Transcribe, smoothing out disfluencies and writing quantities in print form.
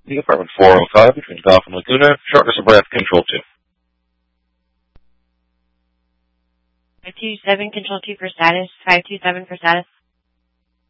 The apartment 405 between Golf and Laguna, shortness of breath, control 2. 527, control 2 for status. 527 for status.